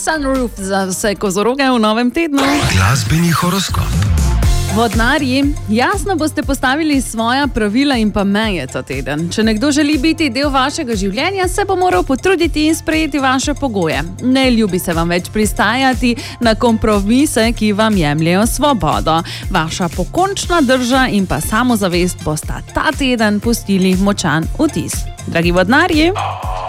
Sunroof za vse kozoroge v novem tednu. Glasbeni horoskop. Vodnarji, jasno boste postavili svoja pravila in pa meje ta teden. Če nekdo želi biti del vašega življenja, se bo moral potruditi in sprejeti vaše pogoje. Ne ljubi se vam več pristajati na kompromise, ki vam jemljejo svobodo. Vaša pokončna drža in pa samozavest bosta ta teden pustili močan vtis. Dragi vodnarji!